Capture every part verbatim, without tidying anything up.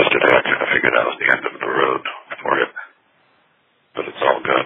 yesterday, I kind of figured that was the end of the road for it. But it's all good.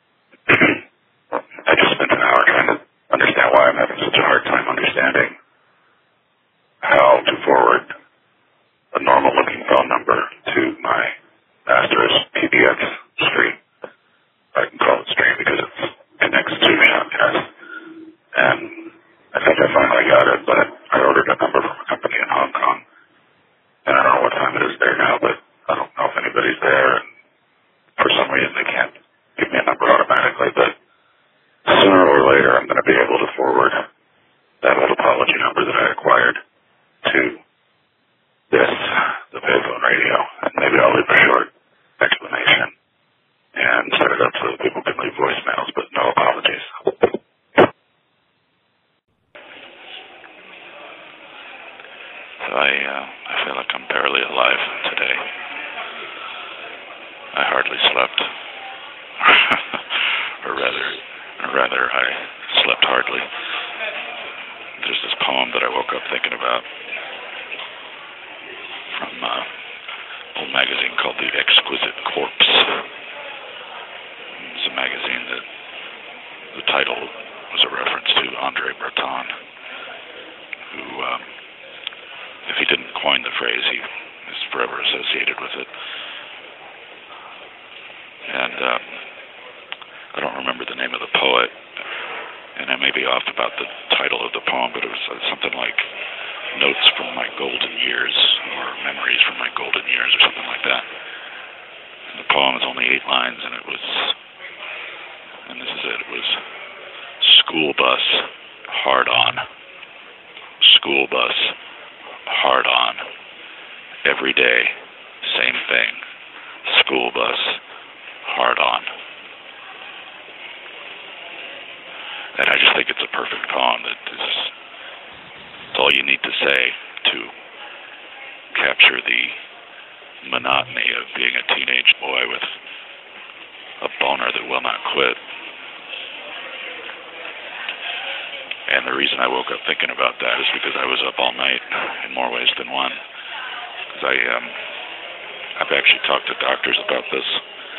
I just spent an hour trying to understand why I'm having such a hard time understanding how to forward a normal-looking phone number to my master's P B X stream. I can call it stream because it connects to Shoutcast. And I think I finally got it, but I ordered a number from a company in Hong Kong. And I don't know what time it is there now, but I don't know if anybody's there. And for some reason, they can't give me a number automatically. But sooner or later, I'm going to be able to forward that little apology number that I acquired to this, the payphone radio. And maybe I'll leave a short explanation and set it up so that people can leave voicemails, but no apologies. So I, uh, I feel like I'm barely alive today. I hardly slept. or rather, or rather, I slept hardly. There's this poem that I woke up thinking about from uh, an old magazine called The Exquisite Corpse. It's a magazine that the title was a reference to Andre Breton, who, um, if he didn't coin the phrase, he is forever associated with it. And um, I don't remember the name of the poet, and I may be off about the title of the poem, but it was uh, something like Notes from My Golden Years, or Memories from My Golden Years, or something like that. And the poem is only eight lines, and it was, and this is it, it was school bus, hard on, school bus, hard on, every day, same thing, school bus, hard on. And I just think it's a perfect poem that is, it's all you need to say to capture the monotony of being a teenage boy with a boner that will not quit. And the reason I woke up thinking about that is because I was up all night in more ways than one. Because I, um, I've actually talked to doctors about this.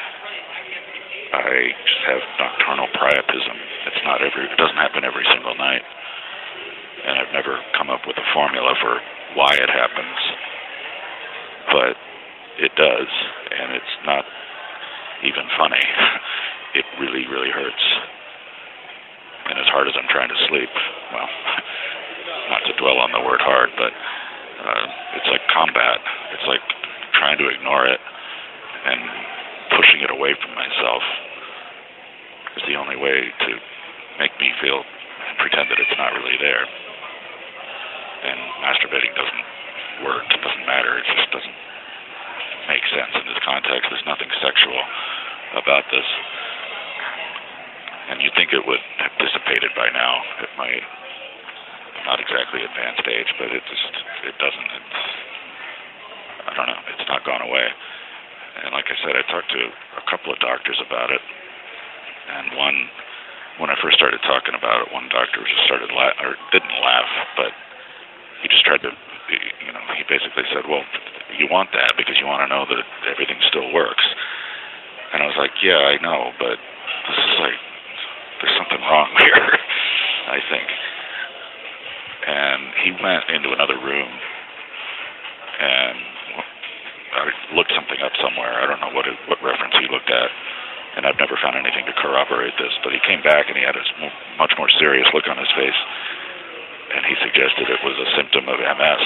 I just have nocturnal priapism. It's not every, it doesn't happen every single night. And I've never come up with a formula for why it happens. But it does, and it's not even funny. It really, really hurts. And as hard as I'm trying to sleep, well, not to dwell on the word hard, but uh, it's like combat. It's like trying to ignore it and pushing it away from myself is the only way to make me feel, pretend that it's not really there. And masturbating doesn't work. It doesn't matter. It just doesn't make sense in this context. There's nothing sexual about this. And you'd think it would have dissipated by now at my not exactly advanced age, but it just, it doesn't. It's, I don't know. It's not gone away. And like I said, I talked to a couple of doctors about it. And one, when I first started talking about it, one doctor just started laugh, or didn't laugh, but he just tried to, you know, he basically said, well, you want that because you want to know that everything still works. And I was like, yeah, I know, but this is like, there's something wrong here, I think. And he went into another room and I looked something up somewhere. I don't know what it, what reference he looked at, and I've never found anything to corroborate this, but he came back and he had a much more serious look on his face, and he suggested it was a symptom of M S.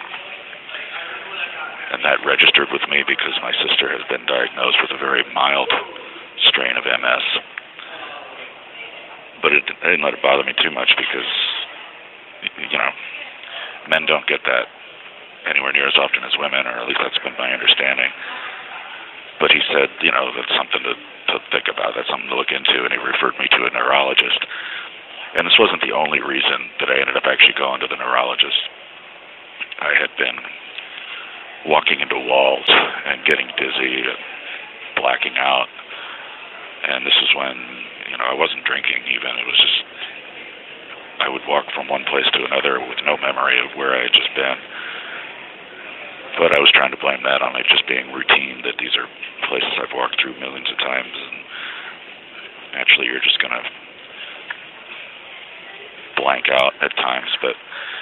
And that registered with me because my sister has been diagnosed with a very mild strain of M S. But it I didn't let it bother me too much because, you know, men don't get that anywhere near as often as women, or at least that's been my understanding. But he said, you know, that's something to, to think about, that's something to look into, and he referred me to a neurologist. And this wasn't the only reason that I ended up actually going to the neurologist. I had been walking into walls and getting dizzy and blacking out. And this is when, you know, I wasn't drinking even. It was just, I would walk from one place to another with no memory of where I had just been. but I was trying to blame that on it just being routine, that these are places I've walked through millions of times, and naturally you're just going to blank out at times. But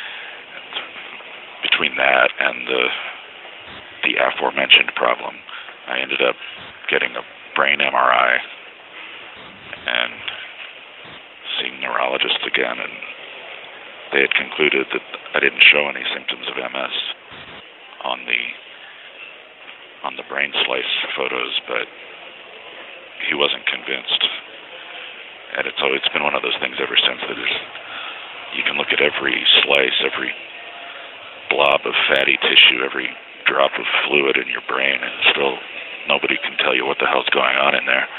between that and the the aforementioned problem, I ended up getting a brain M R I and seeing neurologists again, and they had concluded that I didn't show any symptoms of M S on the on the brain slice photos, but he wasn't convinced. And it's always been one of those things ever since that is, you can look at every slice, every blob of fatty tissue, every drop of fluid in your brain, and still nobody can tell you what the hell's going on in there.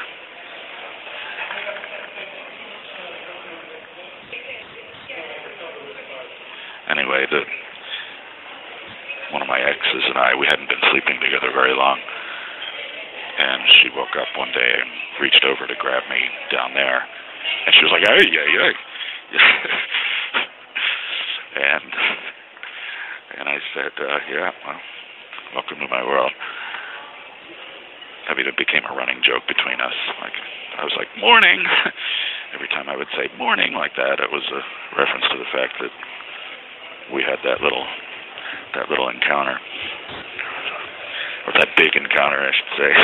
Anyway, the one of my exes and I, we hadn't been sleeping together very long, and she woke up one day and reached over to grab me down there, and she was like, "Hey, yeah, yeah," and and I said, uh, "Yeah, well, welcome to my world." I mean, it became a running joke between us. Like, I was like, "Morning." Every time I would say "morning" like that, it was a reference to the fact that we had that little that little encounter, or that big encounter, I should say.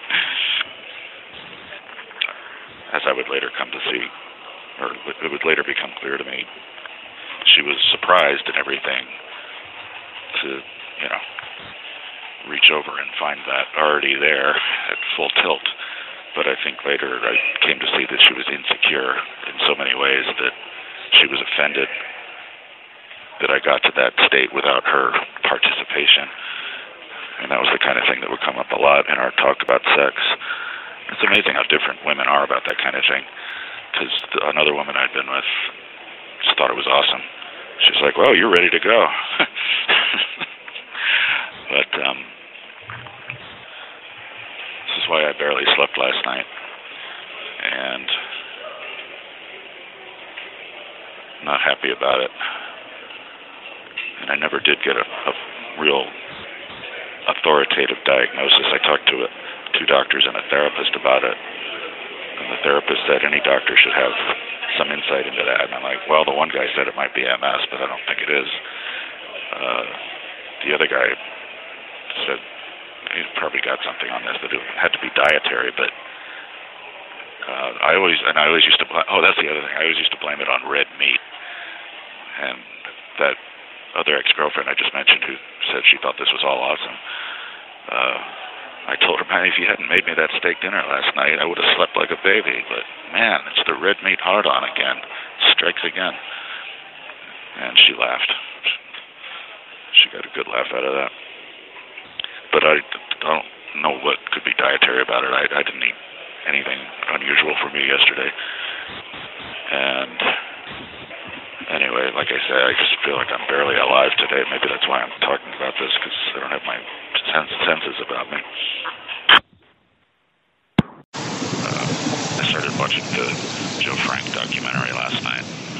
As I would later come to see, or it would later become clear to me, she was surprised and everything to, you know, reach over and find that already there at full tilt. But I think later I came to see that she was insecure in so many ways that she was offended that I got to that state without her participation. And that was the kind of thing that would come up a lot in our talk about sex. It's amazing how different women are about that kind of thing. Because another woman I'd been with just thought it was awesome. She's like, "Well, you're ready to go." But um, this is why I barely slept last night. And not happy about it. And I never did get a, a real authoritative diagnosis. I talked to a, two doctors and a therapist about it, and the therapist said any doctor should have some insight into that. And I'm like, well, the one guy said it might be M S, but I don't think it is. Uh, the other guy said he's probably got something on this, that it had to be dietary, but uh, I always, and I always used to, oh, that's the other thing, I always used to blame it on red meat. And that other ex-girlfriend I just mentioned, who said she thought this was all awesome, uh, I told her, man, if you hadn't made me that steak dinner last night, I would have slept like a baby. But man, it's the red meat hard-on again. Strikes again. And she laughed. She got a good laugh out of that. But I don't know what could be dietary about it. I, I didn't eat anything unusual for me yesterday. And anyway, like I say, I just feel like I'm barely alive today. Maybe that's why I'm talking about this, because I don't have my sense, senses about me. Uh, I started watching the Joe Frank documentary last night.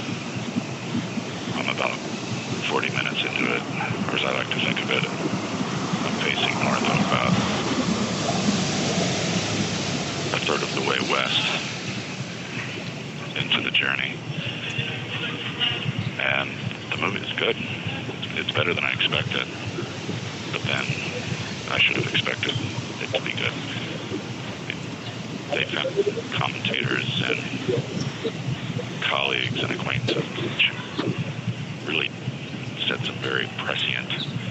I'm about forty minutes into it, or as I like to think of it, I'm pacing north of about a third of the way west into the journey. And the movie is good. It's better than I expected. But then I should have expected it to be good. They've had commentators and colleagues and acquaintances which really said some very prescient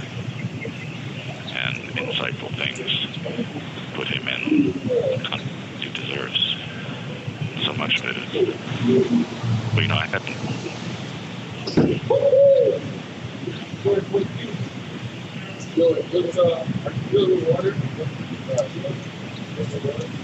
and insightful things. Put him in the context he deserves. So much of it is... Well, you know, I hadn't... Yo, it was, uh, are you feeling the water?